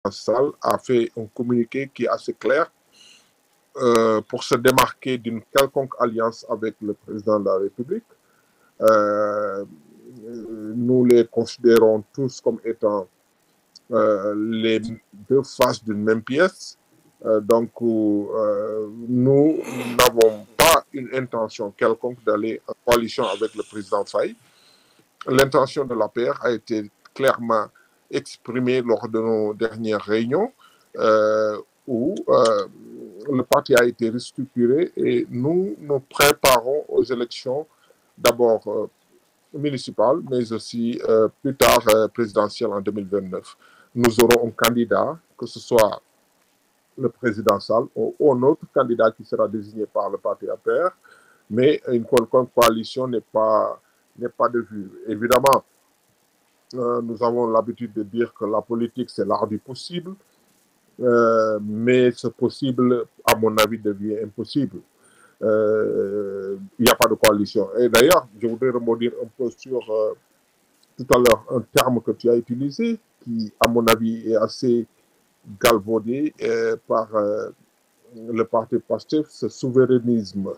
Sall a fait un communiqué qui est assez clair pour se démarquer d'une quelconque alliance avec le président de la République. Nous les considérons tous comme étant les deux faces d'une même pièce. Donc, nous n'avons pas une intention quelconque d'aller en coalition avec le président Faye. L'intention de l'APR a été clairement exprimée lors de nos dernières réunions où le parti a été restructuré et nous nous préparons aux élections d'abord municipales, mais aussi plus tard présidentielles en 2029. Nous aurons un candidat, que ce soit le président Sall ou un autre candidat qui sera désigné par le parti APR, mais une quelconque coalition n'est pas de vue. Évidemment, nous avons l'habitude de dire que la politique, c'est l'art du possible, mais ce possible, à mon avis, devient impossible. Il n'y a pas de coalition. Et d'ailleurs, je voudrais rebondir un peu sur tout à l'heure un terme que tu as utilisé, qui, à mon avis, est assez galvaudé par le parti PASTEF, ce souverainisme.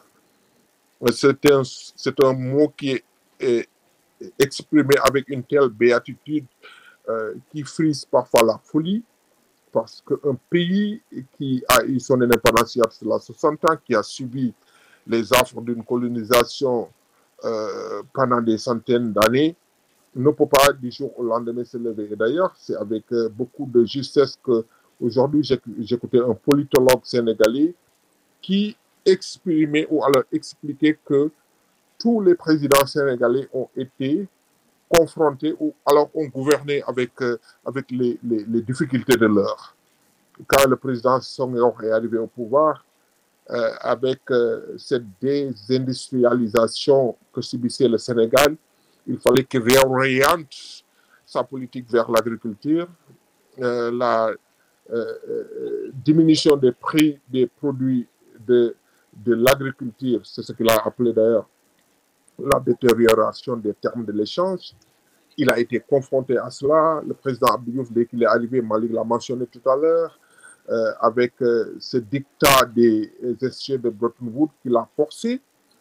C'est un mot qui est exprimé avec une telle béatitude qui frise parfois la folie, parce qu'un pays qui a eu son indépendance il y a 60 ans, qui a subi les affres d'une colonisation pendant des centaines d'années, ne peut pas du jour au lendemain se lever. Et d'ailleurs, c'est avec beaucoup de justesse que aujourd'hui j'écoutais un politologue sénégalais qui exprimait ou alors expliquait que tous les présidents sénégalais ont été confrontés ou alors ont gouverné avec les difficultés de l'heure. Quand le président Senghor est arrivé au pouvoir, avec cette désindustrialisation que subissait le Sénégal, il fallait qu'il réoriente sa politique vers l'agriculture, la diminution des prix des produits de l'agriculture, c'est ce qu'il a appelé d'ailleurs la détérioration des termes de l'échange. Il a été confronté à cela. Le président Abdou Diouf, dès qu'il est arrivé, Malik l'a mentionné tout à l'heure, avec ce dictat des institutions de Bretton Woods qu'il a forcé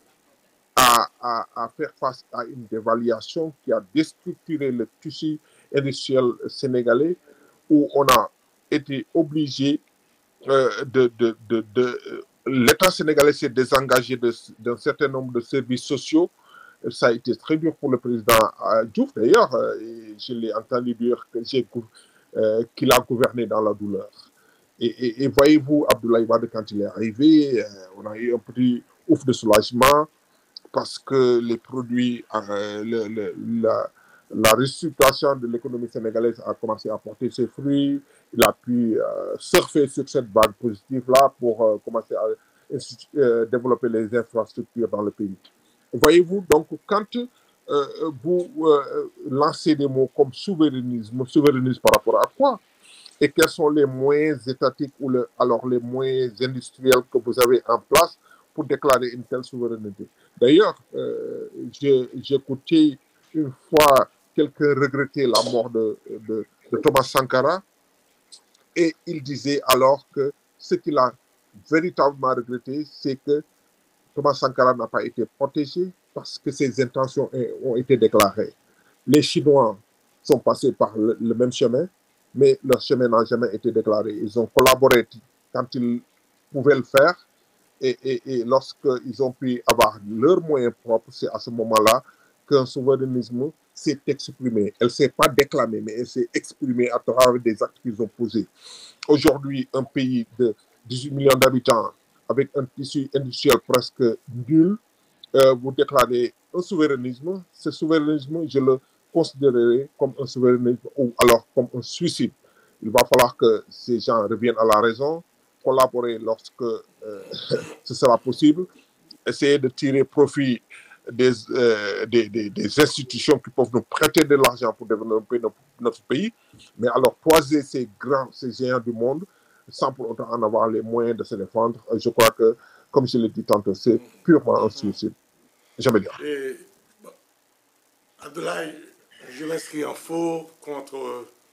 à faire face à une dévaluation qui a déstructuré le tissu industriel sénégalais, où on a été obligé l'État sénégalais s'est désengagé d'un certain nombre de services sociaux. Ça a été très dur pour le président Diouf. D'ailleurs, je l'ai entendu dire qu'il a gouverné dans la douleur. Et voyez-vous, Abdoulaye Wade, quand il est arrivé, on a eu un petit ouf de soulagement parce que les produits, la restructuration de l'économie sénégalaise a commencé à porter ses fruits. Il a pu surfer sur cette vague positive-là pour commencer à développer les infrastructures dans le pays. Voyez-vous, donc, quand vous lancez des mots comme souverainisme par rapport à quoi? Et quels sont les moyens étatiques ou alors les moyens industriels que vous avez en place pour déclarer une telle souveraineté? D'ailleurs, j'ai écouté une fois quelqu'un regretter la mort de Thomas Sankara, et il disait alors que ce qu'il a véritablement regretté, c'est que Thomas Sankara n'a pas été protégé parce que ses intentions ont été déclarées. Les Chinois sont passés par le même chemin, mais leur chemin n'a jamais été déclaré. Ils ont collaboré quand ils pouvaient le faire, et lorsqu'ils ont pu avoir leurs moyens propres, c'est à ce moment-là qu'un souverainisme s'est exprimé. Elle ne s'est pas déclamée, mais elle s'est exprimée à travers des actes qu'ils ont posés. Aujourd'hui, un pays de 18 millions d'habitants, avec un tissu industriel presque nul, vous déclarez un souverainisme. Ce souverainisme, je le considérerais comme un souverainisme ou alors comme un suicide. Il va falloir que ces gens reviennent à la raison, collaborer lorsque ce sera possible, essayer de tirer profit des institutions qui peuvent nous prêter de l'argent pour développer notre pays, mais alors toiser ces géants du monde sans pour autant en avoir les moyens de se défendre, je crois que, comme je l'ai dit tantôt, c'est purement un suicide. Jamais dire. Abdoulaye, je m'inscris en faux contre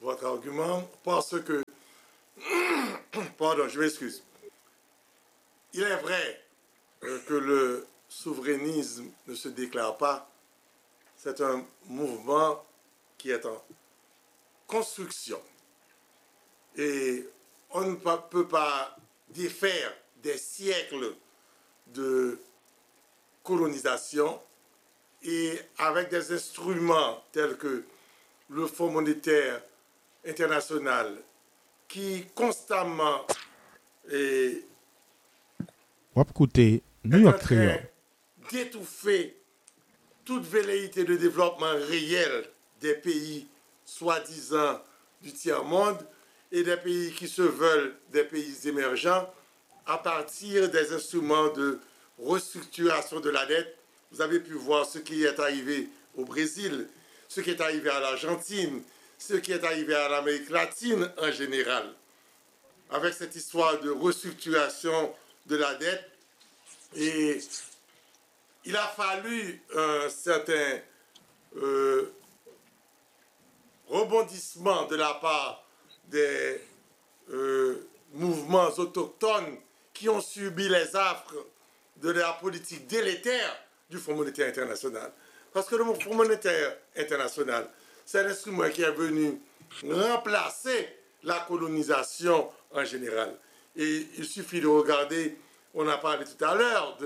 votre argument parce que, pardon, je m'excuse. Il est vrai que le souverainisme ne se déclare pas. C'est un mouvement qui est en construction. Et on ne peut pas défaire des siècles de colonisation et avec des instruments tels que le Fonds monétaire international qui constamment est Wap koute New en York train Creole. d'étouffer toute velléité de développement réel des pays soi-disant du tiers-monde et des pays qui se veulent des pays émergents à partir des instruments de restructuration de la dette. Vous avez pu voir ce qui est arrivé au Brésil, ce qui est arrivé à l'Argentine, ce qui est arrivé à l'Amérique latine en général. Avec cette histoire de restructuration de la dette, et il a fallu un certain rebondissement de la part des mouvements autochtones qui ont subi les affres de la politique délétère du Fonds monétaire international. Parce que le Fonds monétaire international, c'est un instrument qui est venu remplacer la colonisation en général. Et il suffit de regarder, on a parlé tout à l'heure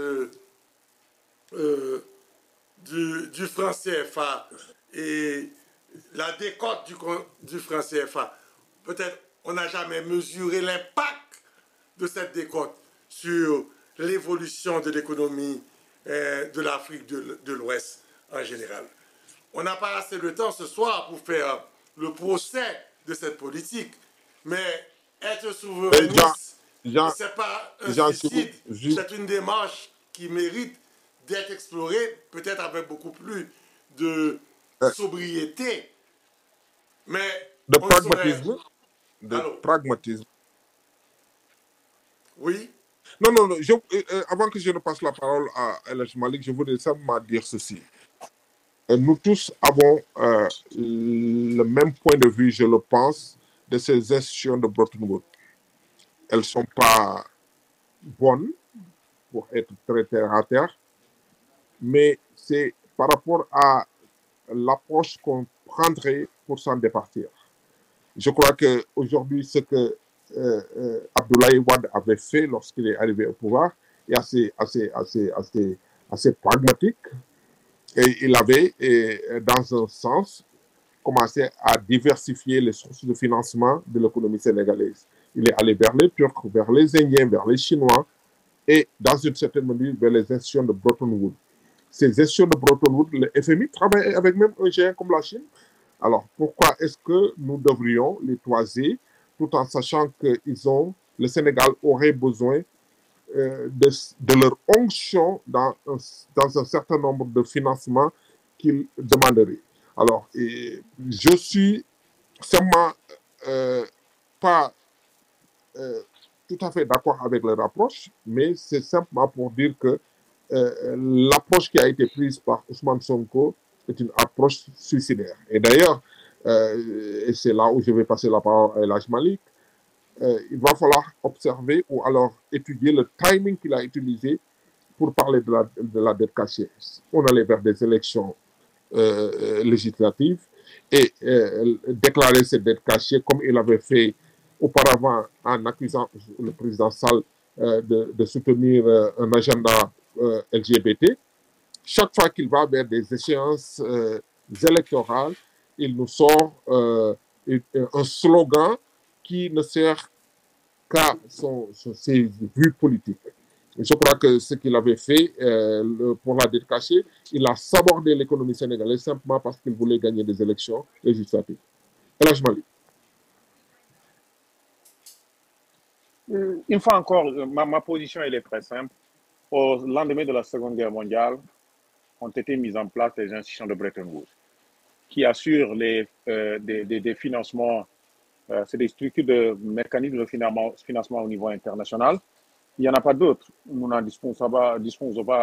du franc CFA et la décote du franc CFA. Peut-être on n'a jamais mesuré l'impact de cette décote sur l'évolution de l'économie de l'Afrique de l'Ouest en général. On n'a pas assez de temps ce soir pour faire le procès de cette politique, mais être souverainiste, ce n'est pas un suicide, c'est une démarche qui mérite d'être explorée, peut-être avec beaucoup plus de sobriété, mais de on pragmatisme. Pragmatisme. Oui. Non, avant que je ne passe la parole à El Malik, je voudrais simplement dire ceci. Nous tous avons le même point de vue, je le pense, de ces institutions de Bretton Woods. Elles ne sont pas bonnes pour être très terre à terre, mais c'est par rapport à l'approche qu'on prendrait pour s'en départir. Je crois qu'aujourd'hui, ce que Abdoulaye Wade avait fait lorsqu'il est arrivé au pouvoir est assez pragmatique. Et il avait, dans un sens, commencé à diversifier les sources de financement de l'économie sénégalaise. Il est allé vers les Turcs, vers les Indiens, vers les Chinois et, dans une certaine mesure, vers les institutions de Bretton Woods. Ces institutions de Bretton Woods, le FMI travaille avec même un géant comme la Chine. Alors, pourquoi est-ce que nous devrions les toiser tout en sachant que le Sénégal aurait besoin de leur onction dans un certain nombre de financements qu'ils demanderaient. Alors, je suis seulement pas tout à fait d'accord avec leur approche, mais c'est simplement pour dire que l'approche qui a été prise par Ousmane Sonko est une approche suicidaire. Et d'ailleurs, et c'est là où je vais passer la parole à El Malik, il va falloir observer ou alors étudier le timing qu'il a utilisé pour parler de la dette cachée. On allait vers des élections législatives et déclarer cette dette cachée comme il avait fait auparavant en accusant le président Sall de soutenir un agenda LGBT. Chaque fois qu'il va vers des échéances électorales, il nous sort un slogan qui ne sert qu'à ses vues politiques. Je crois que ce qu'il avait fait pour la dette cachée, il a sabordé l'économie sénégalaise simplement parce qu'il voulait gagner des élections législatives. El Malik. Une fois encore, ma position elle est très simple. Au lendemain de la Seconde Guerre mondiale, ont été mises en place les institutions de Bretton Woods qui assurent des financements, c'est des structures de mécanismes de financement au niveau international. Il n'y en a pas d'autres. Nous n'en disposons pas, il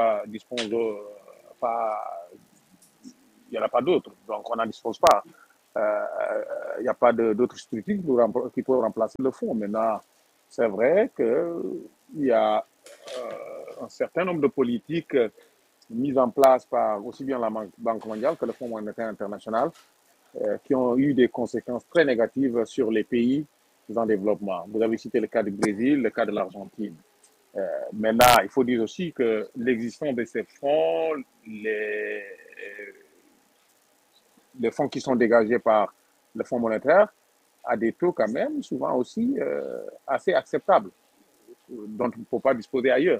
n'y en a pas d'autres. Donc, on n'en dispose pas. Il n'y a pas d'autres structures qui peuvent remplacer le fonds. Maintenant, c'est vrai qu'il y a un certain nombre de politiques mises en place par aussi bien la Banque mondiale que le Fonds monétaire international qui ont eu des conséquences très négatives sur les pays en développement. Vous avez cité le cas du Brésil, le cas de l'Argentine. Maintenant, il faut dire aussi que l'existence de ces fonds, les fonds qui sont dégagés par le Fonds monétaire, à des taux quand même souvent aussi assez acceptables, dont il ne faut pas disposer ailleurs.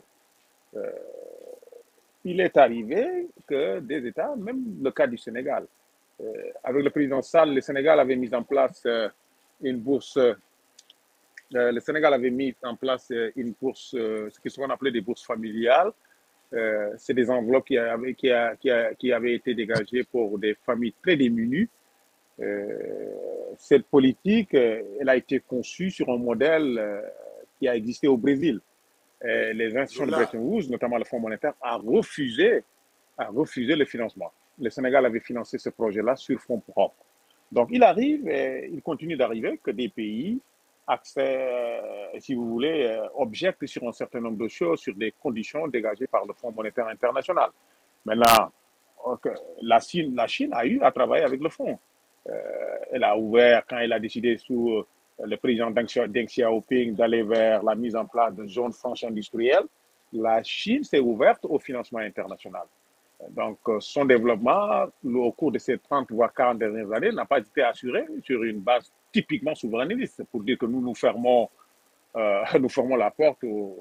Il est arrivé que des États, même le cas du Sénégal, avec le président Sall, le Sénégal avait mis en place une bourse. Le Sénégal avait mis en place une bourse, ce qu'on appelait des bourses familiales. C'est des enveloppes qui avaient été dégagées pour des familles très démunies. Cette politique, elle a été conçue sur un modèle qui a existé au Brésil. Les institutions de Bretton Woods, notamment le Fonds monétaire, a refusé le financement. Le Sénégal avait financé ce projet-là sur fonds propres. Donc, il arrive, et il continue d'arriver que des pays, si vous voulez, objectent sur un certain nombre de choses, sur des conditions dégagées par le Fonds monétaire international. Maintenant, la Chine a eu à travailler avec le fonds. Elle a ouvert, quand elle a décidé sous le président Deng Xiaoping d'aller vers la mise en place de zones franches industrielles, la Chine s'est ouverte au financement international. Donc, son développement, au cours de ces 30 voire 40 dernières années, n'a pas été assuré sur une base typiquement souverainiste, pour dire que nous fermons la porte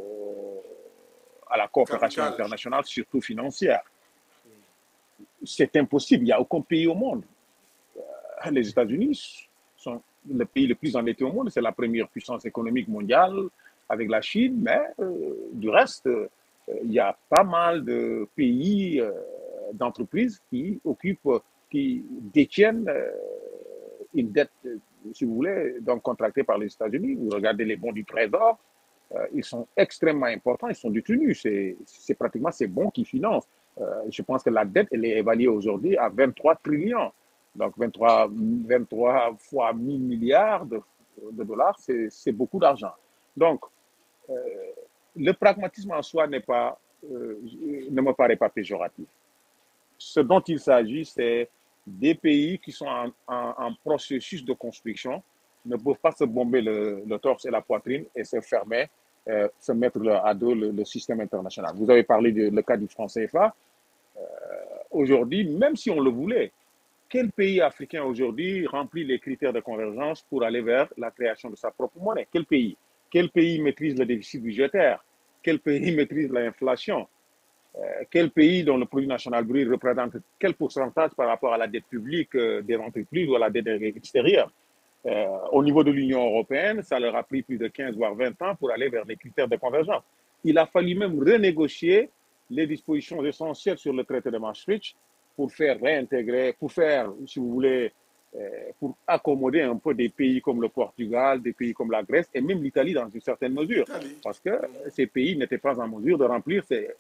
à la coopération internationale, surtout financière. C'est impossible. Il n'y a aucun pays au monde. Les États-Unis sont le pays le plus endetté au monde. C'est la première puissance économique mondiale avec la Chine, mais du reste, il y a pas mal de pays, d'entreprises qui détiennent une dette, si vous voulez, donc contractée par les États-Unis. Vous regardez les bons du Trésor, ils sont extrêmement importants, ils sont détenus. C'est pratiquement ces bons qui financent. Je pense que la dette, elle est évaluée aujourd'hui à 23 trillions. Donc 23 fois 1000 milliards de dollars, c'est beaucoup d'argent. Donc, le pragmatisme en soi ne me paraît pas péjoratif. Ce dont il s'agit, c'est des pays qui sont en processus de construction, ne peuvent pas se bomber le torse et la poitrine et se fermer, se mettre à dos le système international. Vous avez parlé du cas du franc CFA. Aujourd'hui, même si on le voulait, quel pays africain aujourd'hui remplit les critères de convergence pour aller vers la création de sa propre monnaie? Quel pays? Quel pays maîtrise le déficit budgétaire? Quel pays maîtrise l'inflation? Quel pays dont le produit national brut représente quel pourcentage par rapport à la dette publique des entreprises ou à la dette extérieure? Au niveau de l'Union européenne, ça leur a pris plus de 15 voire 20 ans pour aller vers les critères de convergence. Il a fallu même renégocier les dispositions essentielles sur le traité de Maastricht pour faire réintégrer, si vous voulez, pour accommoder un peu des pays comme le Portugal, des pays comme la Grèce et même l'Italie dans une certaine mesure. Parce que ces pays n'étaient pas en mesure de remplir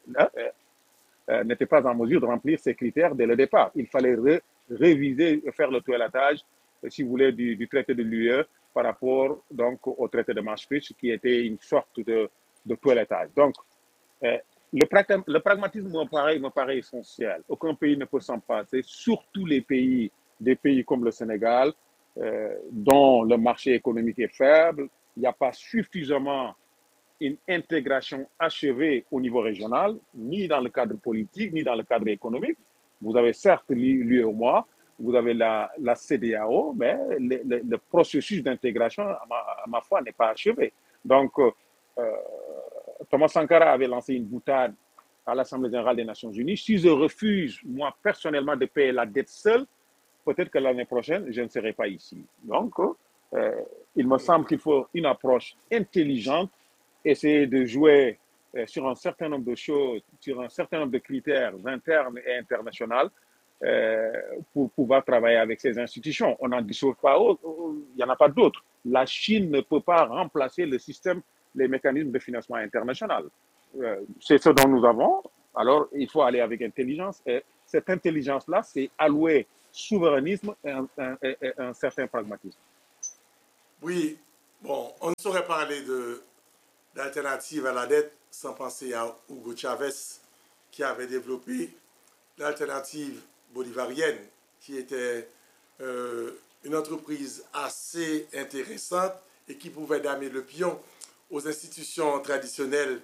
ces critères dès le départ. Il fallait réviser, faire le toilettage, si vous voulez, du traité de l'UE par rapport donc au traité de Maastricht qui était une sorte de toilettage. Donc, le pragmatisme me paraît essentiel. Aucun pays ne peut s'en passer, surtout des pays comme le Sénégal, dont le marché économique est faible. Il n'y a pas suffisamment une intégration achevée au niveau régional, ni dans le cadre politique, ni dans le cadre économique. Vous avez certes l'UEMOA, vous avez la CEDEAO, mais le processus d'intégration, à ma foi, n'est pas achevé. Donc, Thomas Sankara avait lancé une boutade à l'Assemblée générale des Nations Unies. Si je refuse, moi, personnellement, de payer la dette seule, peut-être que l'année prochaine, je ne serai pas ici. Donc, il me semble qu'il faut une approche intelligente, essayer de jouer sur un certain nombre de choses, sur un certain nombre de critères internes et internationaux pour pouvoir travailler avec ces institutions. On n'en dissout pas autre, il n'y en a pas d'autres. La Chine ne peut pas remplacer le système, les mécanismes de financement international. C'est ce dont nous avons. Alors, il faut aller avec intelligence. Et cette intelligence-là, c'est allouer souverainisme et un certain pragmatisme. Oui, bon, on ne saurait parler d'alternative à la dette sans penser à Hugo Chavez qui avait développé l'alternative bolivarienne, qui était une entreprise assez intéressante et qui pouvait damer le pion aux institutions traditionnelles,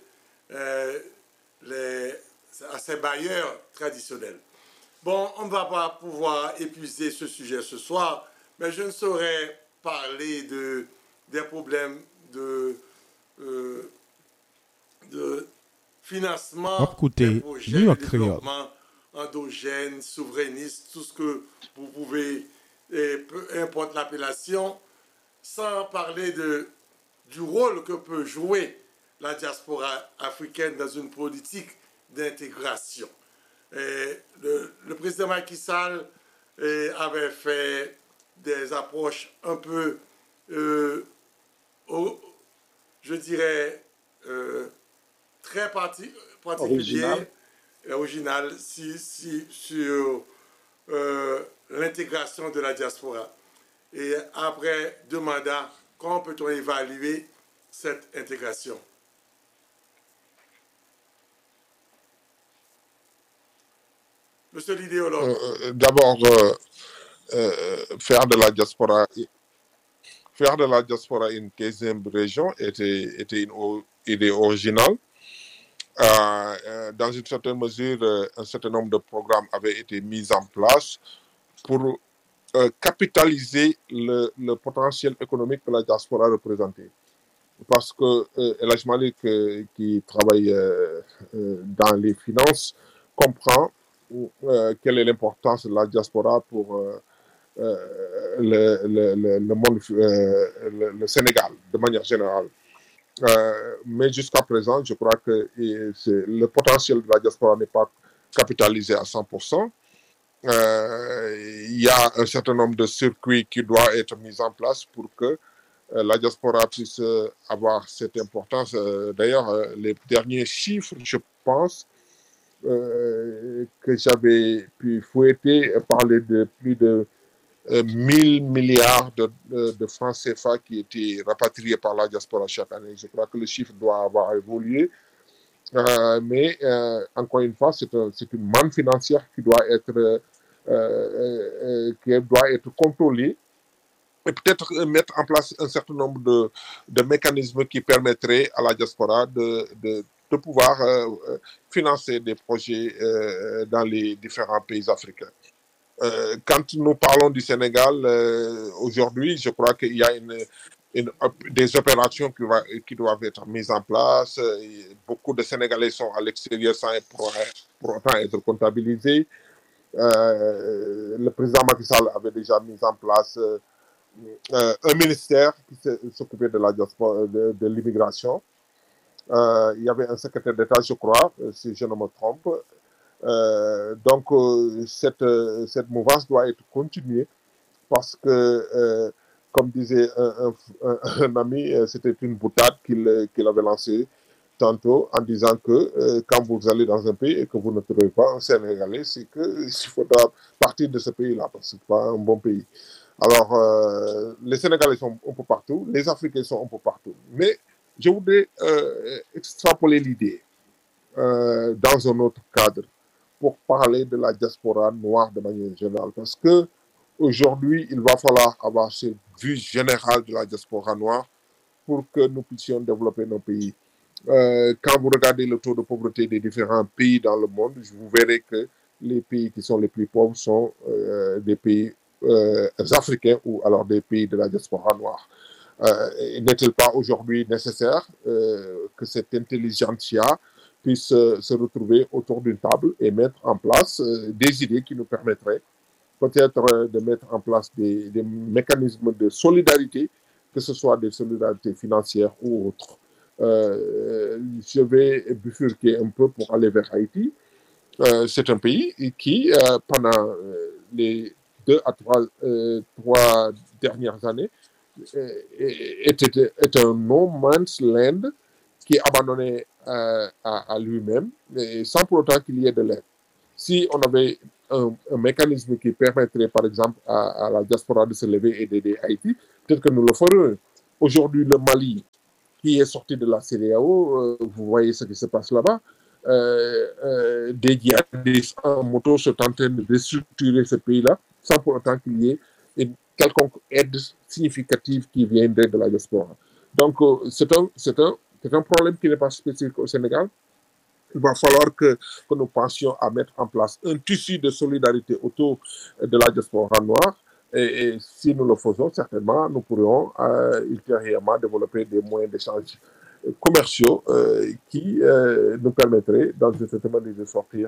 à ces bailleurs traditionnels. Bon, on ne va pas pouvoir épuiser ce sujet ce soir, mais je ne saurais parler des problèmes de financement des projets de développement endogène, souverainiste, tout ce que vous pouvez, et peu importe l'appellation, sans parler du rôle que peut jouer la diaspora africaine dans une politique d'intégration. Le président Macky Sall avait fait des approches un peu, je dirais, très particulières, originales sur l'intégration de la diaspora. Et après 2 mandats, comment peut-on évaluer cette intégration? Monsieur l'idéologue. D'abord, faire de la diaspora une 15e région était une idée originale. Dans une certaine mesure, un certain nombre de programmes avaient été mis en place pour capitaliser le potentiel économique que la diaspora représentait. Parce que El Hadj Malick, qui travaille dans les finances, comprend quelle est l'importance de la diaspora pour le monde, le Sénégal, de manière générale. Mais jusqu'à présent, je crois que le potentiel de la diaspora n'est pas capitalisé à 100%. Il y a un certain nombre de circuits qui doivent être mis en place pour que la diaspora puisse avoir cette importance. D'ailleurs, les derniers chiffres, je pense, que j'avais pu fouetter parlaient de plus de 1000 milliards de francs CFA qui étaient rapatriés par la diaspora chaque année. Je crois que le chiffre doit avoir évolué. Mais encore une fois, c'est une manne financière qui doit être contrôlée et peut-être mettre en place un certain nombre de mécanismes qui permettraient à la diaspora de pouvoir financer des projets dans les différents pays africains. Quand nous parlons du Sénégal, aujourd'hui, je crois qu'il y a des opérations qui doivent être mises en place. Beaucoup de Sénégalais sont à l'extérieur sans pour autant être comptabilisés. Le président Macky Sall avait déjà mis en place un ministère qui s'occupait de la diaspora, de l'immigration. Il y avait un secrétaire d'État, je crois, si je ne me trompe. Donc, cette mouvance doit être continuée parce que, comme disait un ami, c'était une boutade qu'il avait lancée tantôt en disant que quand vous allez dans un pays et que vous ne trouvez pas un Sénégalais, c'est qu'il faudra partir de ce pays-là parce que ce n'est pas un bon pays. Alors, les Sénégalais sont un peu partout, les Africains sont un peu partout. Mais je voudrais extrapoler l'idée dans un autre cadre pour parler de la diaspora noire de manière générale. Parce que aujourd'hui, il va falloir avoir cette vue générale de la diaspora noire pour que nous puissions développer nos pays. Quand vous regardez le taux de pauvreté des différents pays dans le monde, vous verrez que les pays qui sont les plus pauvres sont des pays africains ou alors des pays de la diaspora noire. N'est-il pas aujourd'hui nécessaire que cette intelligentsia puisse se retrouver autour d'une table et mettre en place des idées qui nous permettraient peut-être de mettre en place des mécanismes de solidarité, que ce soit des solidarités financières ou autres. Je vais bifurquer un peu pour aller vers Haïti. C'est un pays qui, pendant les 2 à 3 dernières années, est un no man's land qui est abandonné à lui-même, sans pour autant qu'il y ait de l'aide. Si on avait un mécanisme qui permettrait, par exemple, à la diaspora de se lever et d'aider Haïti, peut-être que nous le ferons. Aujourd'hui, le Mali, qui est sorti de la CEDEAO, vous voyez ce qui se passe là-bas. Des djihadistes en moto sont en train de déstructurer ce pays-là, sans pour autant qu'il y ait une quelconque aide significative qui viendrait de la diaspora. Donc, c'est un problème qui n'est pas spécifique au Sénégal. Il va falloir que nous pensions à mettre en place un tissu de solidarité autour de la diaspora noire. Et si nous le faisons, certainement, nous pourrions ultérieurement développer des moyens d'échange commerciaux qui nous permettraient, dans une certaine manière, de sortir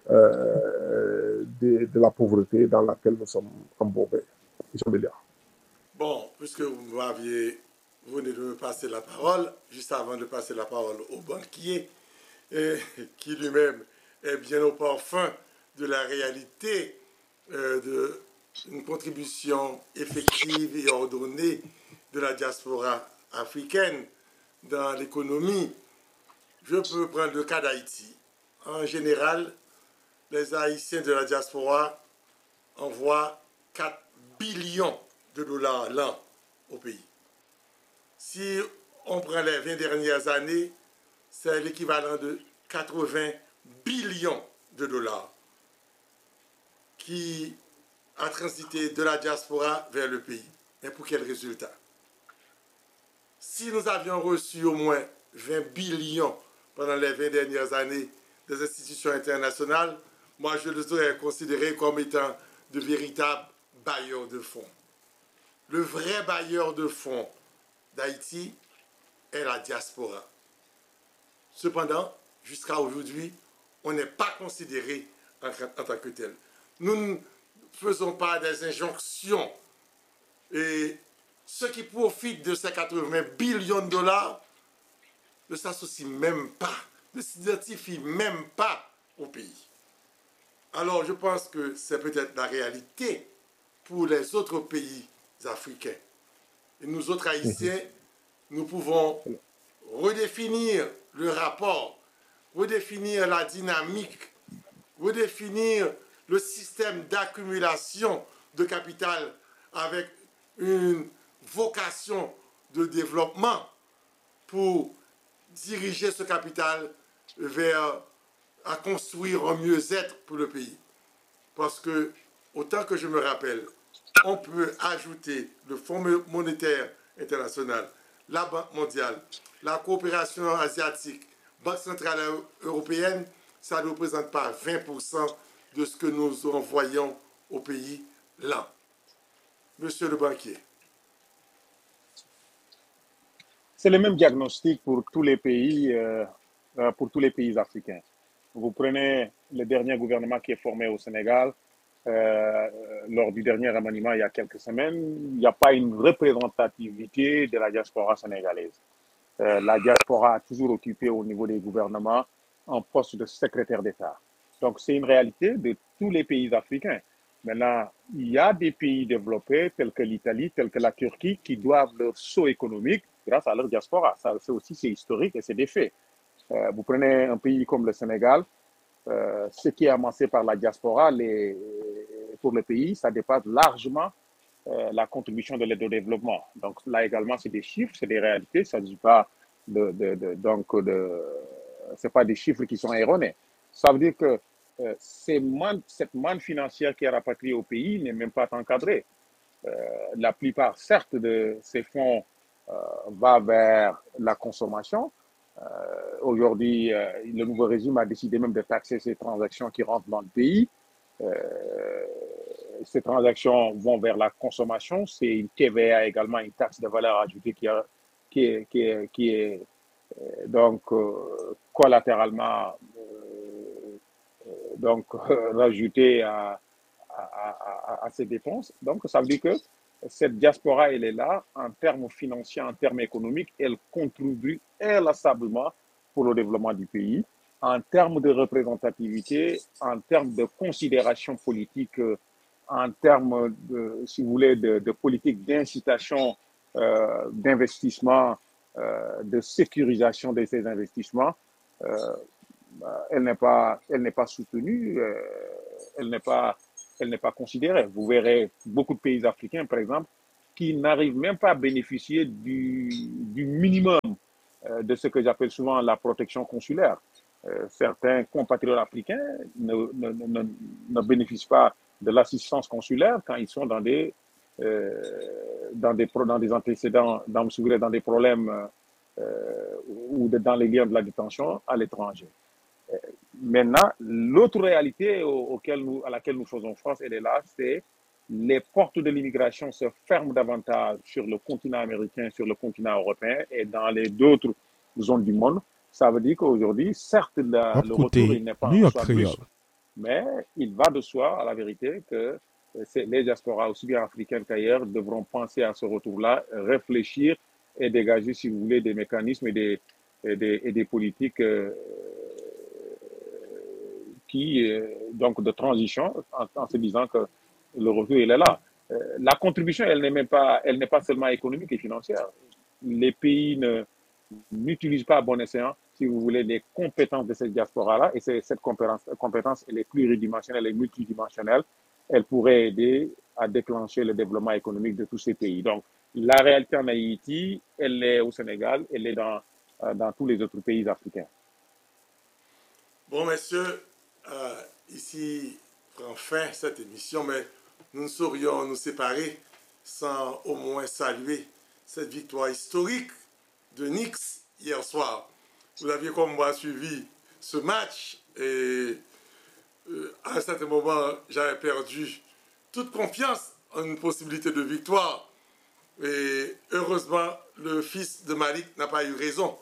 de la pauvreté dans laquelle nous sommes embourbés. Bon, puisque vous venez de me passer la parole, juste avant de passer la parole au banquier, qui lui-même est bien au parfum de la réalité d'une contribution effective et ordonnée de la diaspora africaine dans l'économie. Je peux prendre le cas d'Haïti. En général, les Haïtiens de la diaspora envoient 4 billions de dollars l'an au pays. Si on prend les 20 dernières années, c'est l'équivalent de 80 billions de dollars qui a transité de la diaspora vers le pays. Mais pour quel résultat? Si nous avions reçu au moins 20 billions pendant les 20 dernières années des institutions internationales, moi je les aurais considérés comme étant de véritables bailleurs de fonds. Le vrai bailleur de fonds d'Haïti est la diaspora. Cependant, jusqu'à aujourd'hui, on n'est pas considéré en tant que tel. Nous ne faisons pas des injonctions. Et ceux qui profitent de ces 80 billions de dollars ne s'associent même pas, ne s'identifient même pas au pays. Alors, je pense que c'est peut-être la réalité pour les autres pays africains. Et nous autres Haïtiens, nous pouvons redéfinir le rapport, redéfinir la dynamique, redéfinir le système d'accumulation de capital avec une vocation de développement pour diriger ce capital vers à construire un mieux-être pour le pays. Parce que, autant que je me rappelle, on peut ajouter le Fonds monétaire international, la Banque mondiale, la coopération asiatique, Banque centrale européenne, ça ne représente pas 20% de ce que nous envoyons au pays là. Monsieur le banquier. C'est le même diagnostic pour tous les pays africains. Vous prenez le dernier gouvernement qui est formé au Sénégal, lors du dernier remaniement il y a quelques semaines, il n'y a pas une représentativité de la diaspora sénégalaise. La diaspora a toujours occupé au niveau des gouvernements un poste de secrétaire d'État. Donc c'est une réalité de tous les pays africains. Maintenant, il y a des pays développés tels que l'Italie, tels que la Turquie, qui doivent leur saut économique grâce à leur diaspora. Ça, c'est historique et c'est des faits. Vous prenez un pays comme le Sénégal, ce qui est amassé par la diaspora pour le pays, ça dépasse largement la contribution de l'aide au développement. Donc là également, c'est des chiffres, c'est des réalités. Ça ne dit pas c'est pas des chiffres qui sont erronés. Ça veut dire que cette manne financière qui est rapatriée au pays n'est même pas encadrée. La plupart, certes, de ces fonds va vers la consommation. Aujourd'hui, le nouveau régime a décidé même de taxer ces transactions qui rentrent dans le pays. Ces transactions vont vers la consommation. C'est une TVA également, une taxe de valeur ajoutée qui est donc collatéralement rajoutée à ces dépenses. Donc, ça veut dire que cette diaspora, elle est là en termes financiers, en termes économiques, elle contribue inlassablement pour le développement du pays. En termes de représentativité, en termes de considération politique, en termes, si vous voulez, de politique d'incitation, d'investissement, de sécurisation de ces investissements, elle n'est pas soutenue, elle n'est pas, elle n'est pas considérée. Vous verrez beaucoup de pays africains, par exemple, qui n'arrivent même pas à bénéficier du minimum de ce que j'appelle souvent la protection consulaire. Certains compatriotes africains ne bénéficient pas de l'assistance consulaire quand ils sont dans des antécédents, dans des problèmes ou dans les liens de la détention à l'étranger. Maintenant, l'autre réalité à laquelle nous faisons face, elle est là, c'est les portes de l'immigration se ferment davantage sur le continent américain, sur le continent européen et dans les d'autres zones du monde. Ça veut dire qu'aujourd'hui, certes, le retour il n'est pas en soi brusque, mais il va de soi, à la vérité, que les diasporas, aussi bien africaines qu'ailleurs, devront penser à ce retour-là, réfléchir et dégager, si vous voulez, des mécanismes et des politiques donc de transition en se disant que le retour, il est là. La contribution, elle n'est pas seulement économique et financière. Les pays n'utilisent pas à bon escient, si vous voulez, les compétences de cette diaspora-là. Et cette compétence, elle est pluridimensionnelle et multidimensionnelle. Elle pourrait aider à déclencher le développement économique de tous ces pays. Donc, la réalité en Haïti, elle est au Sénégal, elle est dans tous les autres pays africains. Bon, messieurs, ici prend fin cette émission, mais nous ne saurions nous séparer sans au moins saluer cette victoire historique de Knicks hier soir. Vous aviez comme moi suivi ce match et à un certain moment, j'avais perdu toute confiance en une possibilité de victoire. Et heureusement, le fils de Malik n'a pas eu raison.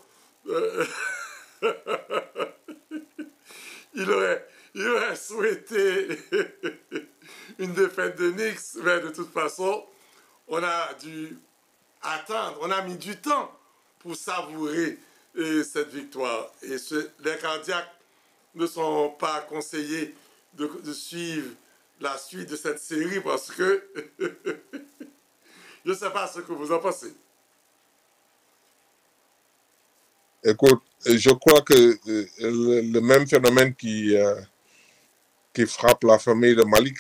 Il aurait souhaité une défaite de Knicks, mais de toute façon, on a dû attendre, on a mis du temps pour savourer cette victoire. Et les cardiaques ne sont pas conseillés de suivre la suite de cette série parce que je ne sais pas ce que vous en pensez. Écoute, je crois que le même phénomène qui frappe la famille de Malik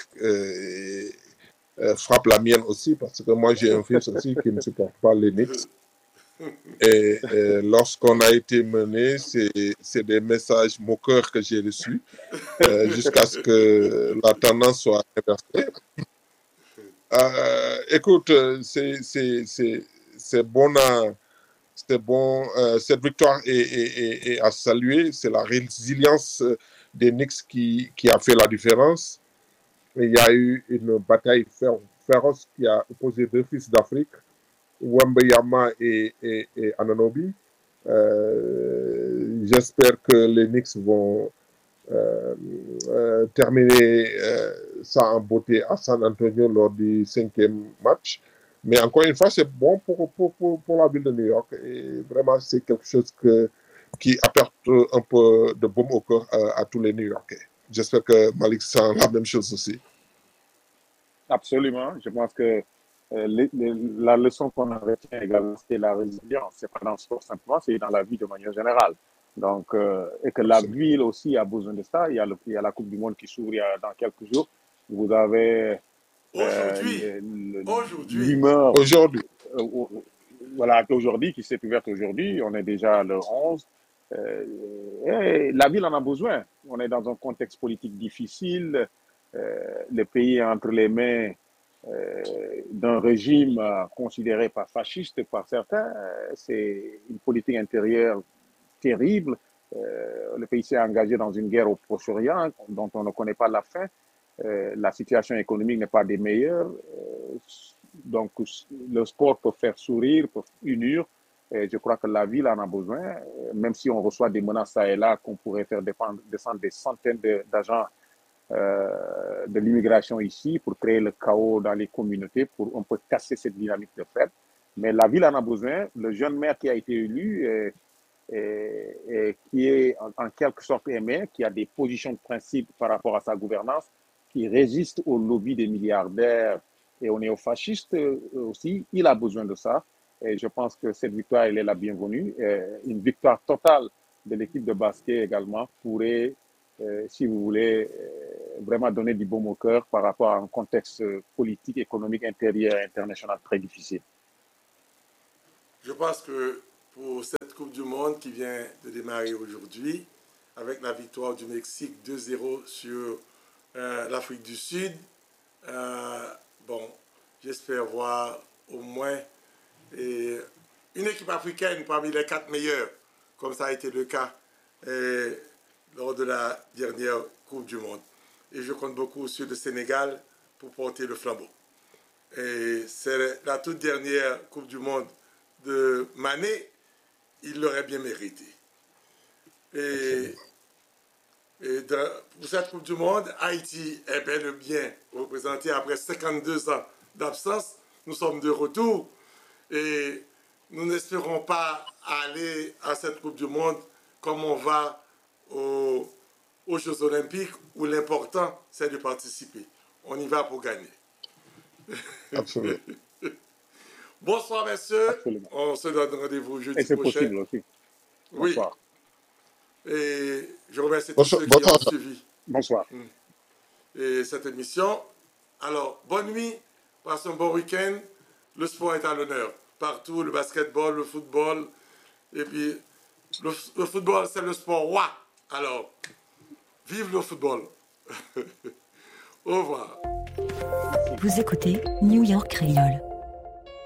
frappe la mienne aussi, parce que moi j'ai un fils aussi qui ne supporte pas les Knicks. Et lorsqu'on a été mené, c'est des messages moqueurs que j'ai reçus jusqu'à ce que la tendance soit inversée. Écoute, c'est bon cette victoire est à saluer. C'est la résilience des Knicks qui a fait la différence. Et il y a eu une bataille féroce qui a opposé deux fils d'Afrique, Wembanyama et Anunoby. J'espère que les Knicks vont terminer ça en beauté à San Antonio lors du 5e match. Mais encore une fois, c'est bon pour la ville de New York. Et vraiment, c'est quelque chose qui apporte un peu de baume au cœur à tous les New-Yorkais. J'espère que Malik sent la même chose aussi. Absolument. Je pense que la leçon qu'on en retient également, c'est la résilience. C'est pas dans le sport simplement, c'est dans la vie de manière générale. Donc, et que la ville aussi a besoin de ça. Il y a la Coupe du Monde qui s'ouvre dans quelques jours. Vous avez l'humeur aujourd'hui. Voilà, aujourd'hui, qui s'est ouverte aujourd'hui. On est déjà le 11. Et la ville en a besoin. On est dans un contexte politique difficile. Le pays est entre les mains d'un régime considéré pas fasciste par certains. C'est une politique intérieure terrible. Le pays s'est engagé dans une guerre au Proche-Orient dont on ne connaît pas la fin. La situation économique n'est pas des meilleures. Donc, le sport peut faire sourire, peut unir. Et je crois que la ville en a besoin, même si on reçoit des menaces ça et là qu'on pourrait faire descendre des centaines d'agents de l'immigration ici pour créer le chaos dans les communautés, pour on peut casser cette dynamique de fait. Mais la ville en a besoin. Le jeune maire qui a été élu et qui est en quelque sorte aimé, qui a des positions de principe par rapport à sa gouvernance, qui résiste au lobby des milliardaires et aux néofascistes aussi, il a besoin de ça. Et je pense que cette victoire, elle est la bienvenue. Une victoire totale de l'équipe de basket également pourrait, si vous voulez, vraiment donner du baume au cœur par rapport à un contexte politique, économique, intérieur et international très difficile. Je pense que pour cette Coupe du Monde qui vient de démarrer aujourd'hui, avec la victoire du Mexique 2-0 sur l'Afrique du Sud, j'espère voir au moins une équipe africaine parmi les 4 meilleures, comme ça a été le cas lors de la dernière Coupe du Monde. Et je compte beaucoup sur le Sénégal pour porter le flambeau. Et c'est la toute dernière Coupe du Monde de Mané, il l'aurait bien mérité. Pour cette Coupe du Monde, Haïti est bel et bien représenté après 52 ans d'absence. Nous sommes de retour et nous n'espérons pas aller à cette Coupe du Monde comme on va aux Jeux Olympiques où l'important c'est de participer. On y va pour gagner. Absolument. Bonsoir, messieurs. Absolument. On se donne rendez-vous jeudi Et c'est prochain. possible aussi. Bonsoir. Oui. Et je remercie tous ceux qui ont suivi. Bonsoir. Et cette émission. Alors, bonne nuit, passez un bon week-end. Le sport est à l'honneur. Partout, le basketball, le football. Et puis, le football, c'est le sport roi. Alors, vive le football. Au revoir. Vous écoutez New York Creole.